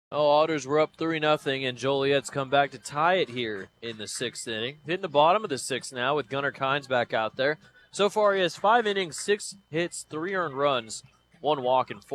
Oh, Otters were up 3-0, and Joliet's come back to tie it here in the sixth inning. Hitting the bottom of the sixth now with Gunnar Kynes back out there. So far, he has 5 innings, 6 hits, 3 earned runs, 1 walk, and